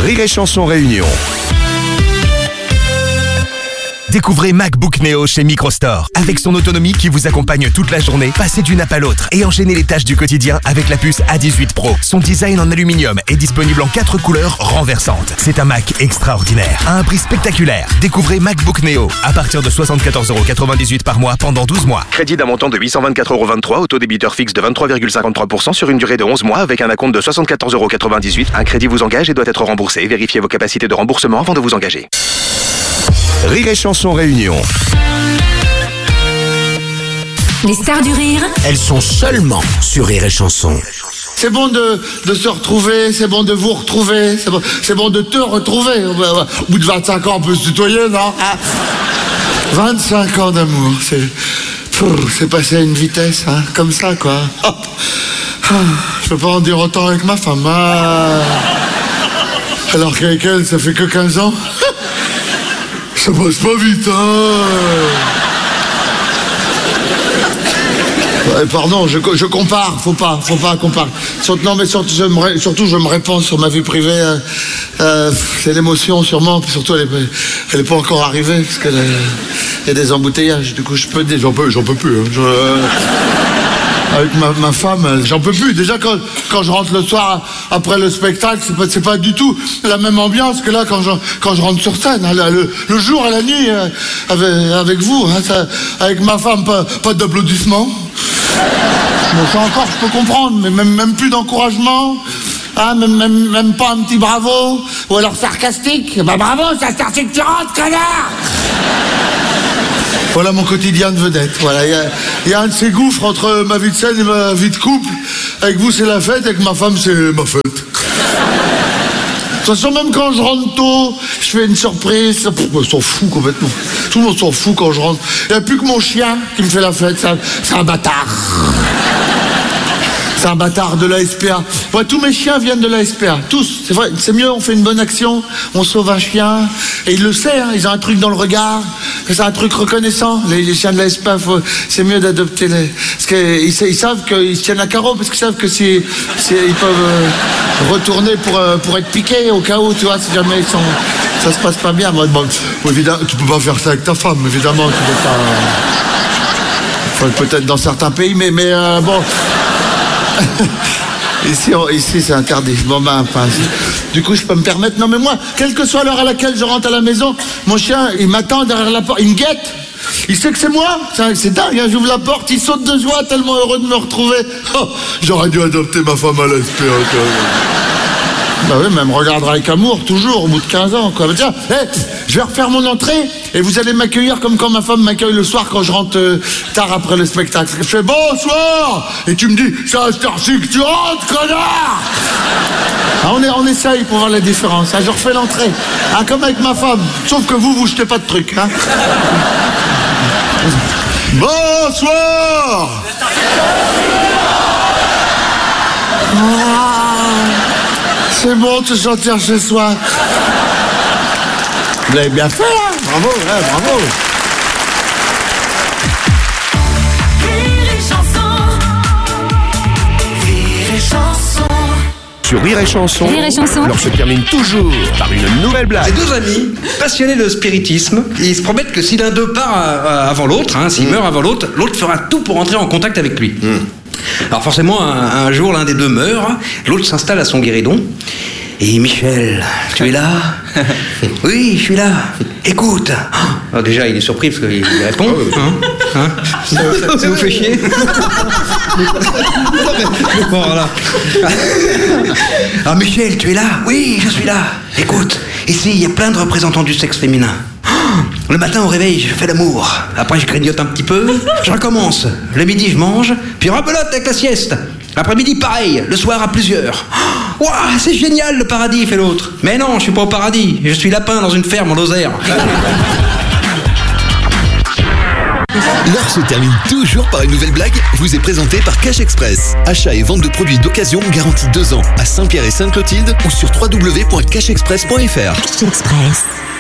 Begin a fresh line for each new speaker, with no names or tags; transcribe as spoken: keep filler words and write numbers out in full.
Rire et Chanson Réunion. Découvrez MacBook Neo chez Microstore. Avec son autonomie qui vous accompagne toute la journée, passez d'une app à l'autre et enchaînez les tâches du quotidien avec la puce A dix-huit Pro. Son design en aluminium est disponible en quatre couleurs renversantes. C'est un Mac extraordinaire, à un prix spectaculaire. Découvrez MacBook Neo à partir de soixante-quatorze euros quatre-vingt-dix-huit par mois pendant douze mois. Crédit d'un montant de huit cent vingt-quatre euros vingt-trois, autodébiteur fixe de vingt-trois virgule cinquante-trois pour cent sur une durée de onze mois avec un acompte de soixante-quatorze euros quatre-vingt-dix-huit. Un crédit vous engage et doit être remboursé. Vérifiez vos capacités de remboursement avant de vous engager. Rire et Chanson Réunion.
Les stars du rire,
elles sont seulement sur Rire et Chanson.
C'est bon de, de se retrouver, c'est bon de vous retrouver, c'est bon, c'est bon de te retrouver. Au bout de vingt-cinq ans, on peut se tutoyer, non? vingt-cinq ans d'amour, c'est... Pff, c'est passé à une vitesse, hein, comme ça, quoi. Oh. Ah, je peux pas en dire autant avec ma femme. Ah. Alors qu'avec elle, ça fait que quinze ans. Ça passe pas vite, hein. Ouais, pardon, je, je compare, faut pas, faut pas comparer. Surtout, non, mais surtout je, me, surtout, je me répands sur ma vie privée. Euh, euh, c'est l'émotion, sûrement. Puis surtout, elle est, elle est pas encore arrivée, parce qu'il y a des embouteillages. Du coup, je peux dire, j'en peux, j'en peux plus. Hein. Je, euh, avec ma, ma femme, j'en peux plus. Déjà, quand, quand je rentre le soir après le spectacle, c'est pas, c'est pas du tout la même ambiance que là quand je, quand je rentre sur scène. Hein, le, le jour et la nuit, euh, avec, avec vous, hein, ça, avec ma femme, pas, pas d'applaudissements. Bon, ça encore, je peux comprendre, mais même, même plus d'encouragement. Hein, même, même, même pas un petit bravo. Ou alors sarcastique. Bah bravo, ça c'est que tu rentres, connard. Voilà mon quotidien de vedette. Voilà, il y, y a un de ces gouffres entre ma vie de scène et ma vie de couple. Avec vous, c'est la fête, avec ma femme, c'est ma fête. De toute façon, même quand je rentre tôt, je fais une surprise. Pff, on s'en fout complètement. Tout le monde s'en fout quand je rentre. Il n'y a plus que mon chien qui me fait la fête. C'est un, c'est un bâtard. C'est un bâtard de l'A S P A. Ouais, tous mes chiens viennent de l'A S P A. Tous. C'est vrai, c'est mieux, on fait une bonne action, on sauve un chien. Et il le sait, hein, ils ont un truc dans le regard. C'est un truc reconnaissant. Les, les chiens de l'A S P A, faut, c'est mieux d'adopter les... Parce qu'ils ils savent qu'ils se tiennent à carreau, parce qu'ils savent que si, si ils peuvent euh, retourner pour, euh, pour être piqués au cas où, tu vois, si jamais ils sont... Ça se passe pas bien. Moi, bon, évidemment, tu peux pas faire ça avec ta femme, évidemment, tu peux pas... Euh... Enfin, peut-être dans certains pays, mais, mais euh, bon... Ici, on, ici c'est interdit. Bon ben, enfin, du coup, je peux me permettre. Non, mais moi, quelle que soit l'heure à laquelle je rentre à la maison, mon chien, il m'attend derrière la porte, il me guette. Il sait que c'est moi. C'est, c'est dingue, hein, j'ouvre la porte, il saute de joie, tellement heureux de me retrouver. Oh, j'aurais dû adopter ma femme à l'A S P A. Bah oui, mais elle me regardera avec amour, toujours, au bout de quinze ans, quoi. Bah, tiens, hey, je vais refaire mon entrée, et vous allez m'accueillir comme quand ma femme m'accueille le soir quand je rentre euh, tard après le spectacle. Je fais bonsoir, et tu me dis, c'est à cette heure-ci que tu rentres, connard. Ah, on, est, on essaye pour voir la différence, hein. Je refais l'entrée, hein, comme avec ma femme, sauf que vous, vous jetez pas de trucs, hein. Bonsoir. Ah. C'est bon de se sentir chez soi. Vous l'avez bien fait, hein? Bravo, ouais, bravo.
Rire et Chanson. Rire et Chanson.
Sur Rire et Chanson,
Rire et Chanson.
l'heure se termine toujours par une nouvelle blague.
C'est deux amis passionnés de spiritisme. Et ils se promettent que si l'un d'eux part euh, avant l'autre, hein, s'il mmh. meurt avant l'autre, l'autre fera tout pour entrer en contact avec lui. Mmh. Alors forcément, un, un jour, l'un des deux meurt, l'autre s'installe à son guéridon. Et Michel, tu es là? Oui, je suis là. Écoute. Alors déjà, il est surpris parce qu'il répond. Hein, hein, ça, ça, ça vous fait chier? Bon, voilà. Alors Michel, tu es là? Oui, je suis là. Écoute, ici, il y a plein de représentants du sexe féminin. Le matin au réveil, je fais l'amour. Après, je grignote un petit peu. Je recommence. Le midi, je mange. Puis rebelote avec la sieste. L'après-midi, pareil. Le soir, à plusieurs. Waouh, c'est génial le paradis, fait l'autre. Mais non, je suis pas au paradis. Je suis lapin dans une ferme en Lozère.
L'heure se termine toujours par une nouvelle blague. Vous est présentée par Cash Express. Achat et vente de produits d'occasion garantis deux ans à Saint-Pierre et Sainte-Clotilde ou sur w w w point cash express point f r.
Cash Express.